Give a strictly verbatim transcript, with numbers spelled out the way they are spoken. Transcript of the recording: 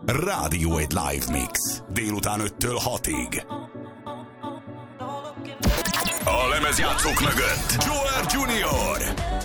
Rádió egy live mix. Délután öttől hatig. A lemezjátszók mögött Joel junior